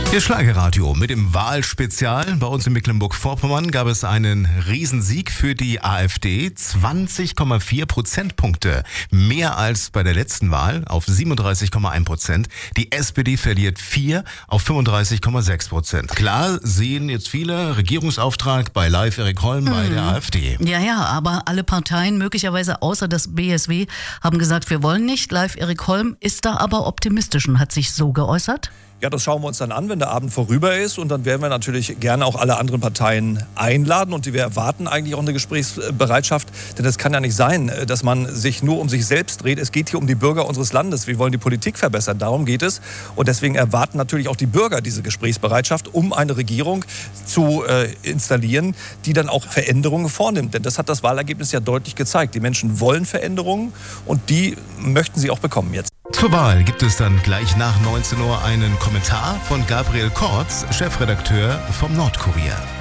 Ihr Schlagerradio mit dem Wahlspezial. Bei uns in Mecklenburg-Vorpommern gab es einen Riesensieg für die AfD. 20,4 Prozentpunkte. Mehr als bei der letzten Wahl auf 37,1%. Die SPD verliert 4 auf 35,6%. Klar sehen jetzt viele Regierungsauftrag bei Live Erik Holm bei der AfD. Ja, aber alle Parteien, möglicherweise außer das BSW, haben gesagt, wir wollen nicht. Live Erik Holm ist da aber optimistisch und hat sich so geäußert. Ja, das schauen wir uns dann an, wenn der Abend vorüber ist. Und dann werden wir natürlich gerne auch alle anderen Parteien einladen. Und wir erwarten eigentlich auch eine Gesprächsbereitschaft. Denn es kann ja nicht sein, dass man sich nur um sich selbst dreht. Es geht hier um die Bürger unseres Landes. Wir wollen die Politik verbessern. Darum geht es. Und deswegen erwarten natürlich auch die Bürger diese Gesprächsbereitschaft, um eine Regierung zu installieren, die dann auch Veränderungen vornimmt. Denn das hat das Wahlergebnis ja deutlich gezeigt. Die Menschen wollen Veränderungen und die möchten sie auch bekommen jetzt. Zur Wahl gibt es dann gleich nach 19 Uhr einen Kommentar von Gabriel Kortz, Chefredakteur vom Nordkurier.